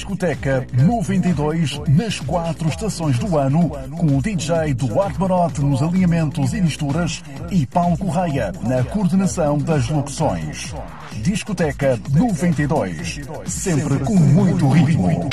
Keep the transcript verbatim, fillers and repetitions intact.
Discoteca noventa e dois nas quatro estações do ano, com o D J Duarte Barote nos alinhamentos e misturas e Paulo Correia na coordenação das locuções. Discoteca noventa e dois, sempre com muito ritmo.